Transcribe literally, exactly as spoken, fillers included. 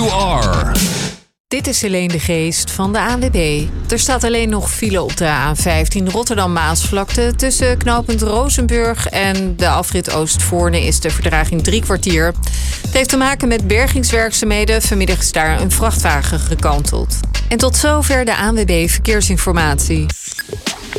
you are. Dit is Helene de Geest van de A N W B. Er staat alleen nog file op de A vijftien Rotterdam-Maasvlakte. Tussen knooppunt Rozenburg en de afrit Oostvoorne is de vertraging drie kwartier. Het heeft te maken met bergingswerkzaamheden. Vanmiddag is daar een vrachtwagen gekanteld. En tot zover de A N W B Verkeersinformatie.